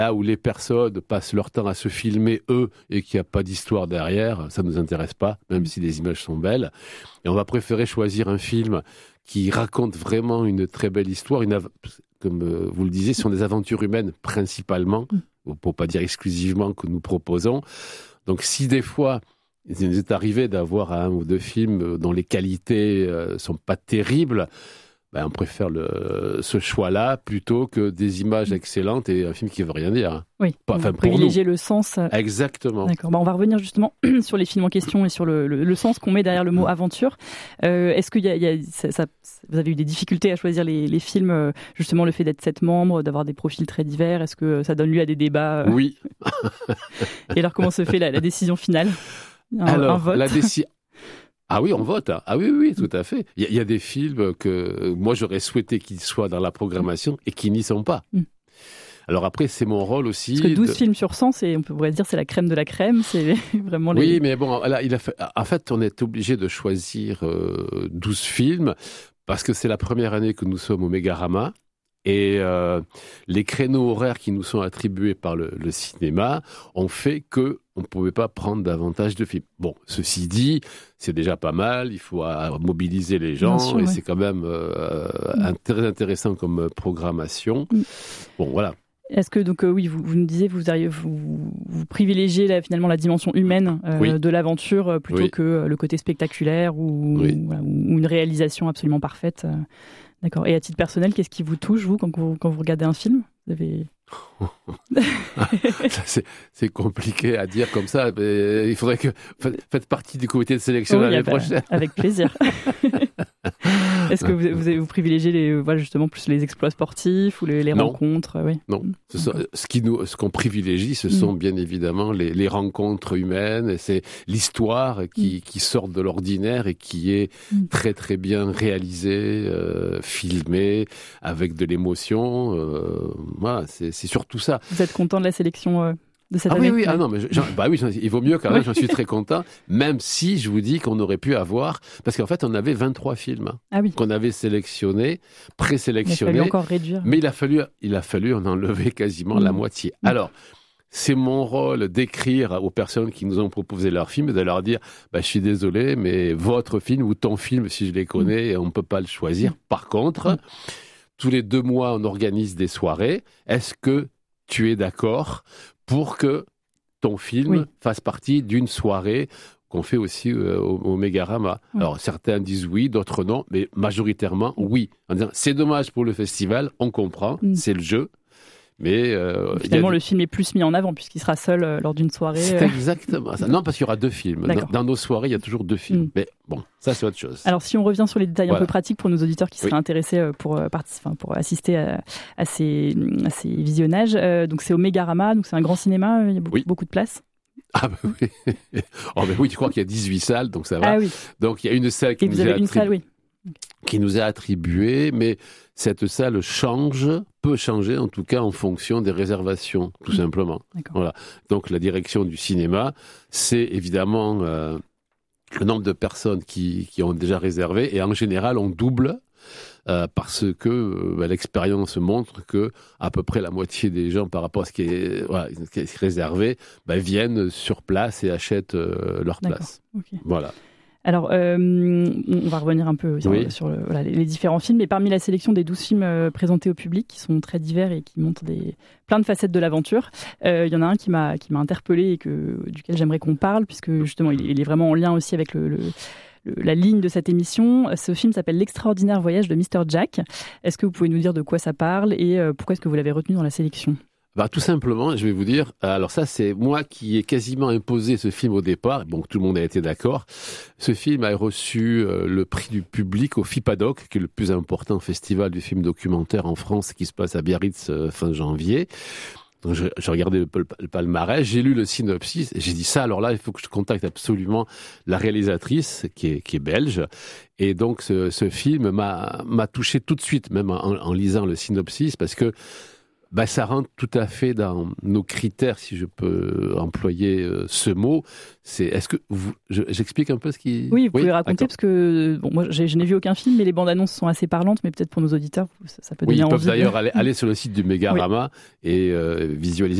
Là où les personnes passent leur temps à se filmer, eux, et qu'il n'y a pas d'histoire derrière, ça ne nous intéresse pas, même si les images sont belles. Et on va préférer choisir un film qui raconte vraiment une très belle histoire, comme vous le disiez, ce sont des aventures humaines principalement, pour ne pas dire exclusivement, que nous proposons. Donc si des fois, il nous est arrivé d'avoir un ou deux films dont les qualités ne sont pas terribles, on préfère ce choix-là plutôt que des images excellentes et un film qui ne veut rien dire. Oui, privilégier le sens. Exactement. D'accord. On va revenir justement sur les films en question et sur le sens qu'on met derrière le mot aventure. Est-ce qu'il vous avez eu des difficultés à choisir les films, justement le fait d'être 7 membres, d'avoir des profils très divers, est-ce que ça donne lieu à des débats Oui. Et alors comment se fait la décision finale ? Un vote. Ah oui, on vote. Hein. Ah oui, tout à fait. Il y a des films que moi j'aurais souhaité qu'ils soient dans la programmation et qui n'y sont pas. Alors après, c'est mon rôle aussi. Parce que 12 films sur 100, on pourrait dire c'est la crème de la crème. C'est vraiment Oui, mais bon, là, en fait, on est obligé de choisir 12 films parce que c'est la première année que nous sommes au Mégarama. Et les créneaux horaires qui nous sont attribués par le cinéma ont fait qu'on ne pouvait pas prendre davantage de films. Bon, ceci dit, c'est déjà pas mal, il faut mobiliser les gens, sûr, et c'est quand même très intéressant comme programmation. Bon, voilà. Est-ce que, donc, oui, vous nous disiez, vous privilégiez finalement la dimension humaine de l'aventure plutôt que le côté spectaculaire ou une réalisation absolument parfaite D'accord. Et à titre personnel, qu'est-ce qui vous touche, vous, quand vous regardez un film ? C'est compliqué à dire comme ça. Mais il faudrait que vous faites partie du comité de sélection l'année prochaine. Avec plaisir. Est-ce que vous privilégiez justement plus les exploits sportifs ou les rencontres ? Non. Ce qu'on privilégie, ce sont bien évidemment les rencontres humaines. Et c'est l'histoire qui sort de l'ordinaire et qui est très très bien réalisée, filmée, avec de l'émotion. Voilà, c'est surtout ça. Vous êtes content de la sélection de cette année ? Oui. Ah non, mais il vaut mieux quand même. J'en suis très content. Même si je vous dis qu'on aurait pu avoir, parce qu'en fait, on avait 23 films qu'on avait sélectionnés, présélectionnés. Il a fallu encore réduire. Mais il a fallu en enlever quasiment la moitié. Alors, c'est mon rôle d'écrire aux personnes qui nous ont proposé leur film et de leur dire je suis désolé, mais votre film ou ton film, si je les connais, on ne peut pas le choisir. Par contre, tous les 2 mois, on organise des soirées. Est-ce que tu es d'accord pour que ton film fasse partie d'une soirée qu'on fait aussi au Mégarama ? Alors, certains disent oui, d'autres non, mais majoritairement, oui. En disant, c'est dommage pour le festival, on comprend, c'est le jeu. Mais finalement, le film est plus mis en avant puisqu'il sera seul lors d'une soirée. C'est exactement ça. Non, parce qu'il y aura 2 films. Dans nos soirées, il y a toujours 2 films. Mais bon, ça, c'est autre chose. Alors, si on revient sur les détails un peu pratiques pour nos auditeurs qui seraient intéressés pour assister à ces visionnages. Donc, c'est au Mégarama, donc c'est un grand cinéma, il y a beaucoup de place. Ah ben oui. Oui, tu crois qu'il y a 18 salles, donc ça va. Ah oui. Donc, il y a une salle qui nous est attribuée, mais cette salle peut changer en tout cas en fonction des réservations, tout simplement. Voilà. Donc la direction du cinéma, c'est évidemment le nombre de personnes qui ont déjà réservé, et en général on double parce que l'expérience montre que à peu près la moitié des gens par rapport à ce qui est réservé viennent sur place et achètent leur place. Okay. Voilà. Alors, on va revenir un peu sur les différents films, mais parmi la sélection des 12 films présentés au public, qui sont très divers et qui montrent plein de facettes de l'aventure, il y en a un qui m'a interpellée et duquel j'aimerais qu'on parle, puisque justement, il est vraiment en lien aussi avec la ligne de cette émission. Ce film s'appelle L'extraordinaire voyage de Mr. Jack. Est-ce que vous pouvez nous dire de quoi ça parle et pourquoi est-ce que vous l'avez retenu dans la sélection ? Tout simplement, je vais vous dire, alors ça c'est moi qui ai quasiment imposé ce film au départ, bon tout le monde a été d'accord. Ce film a reçu le prix du public au FIPADOC, qui est le plus important festival du film documentaire en France, qui se passe à Biarritz fin janvier. Donc j'ai regardé le palmarès, j'ai lu le synopsis, et j'ai dit ça, alors là il faut que je contacte absolument la réalisatrice qui est belge. Et donc ce film m'a touché tout de suite, même en lisant le synopsis, parce que Ça rentre tout à fait dans nos critères, si je peux employer ce mot. Est-ce que j'explique un peu ce qui... Oui, vous pouvez raconter, parce que moi, je n'ai vu aucun film, mais les bandes annonces sont assez parlantes, mais peut-être pour nos auditeurs, ça peut donner envie. Ils peuvent d'ailleurs aller sur le site du Mégarama et visualiser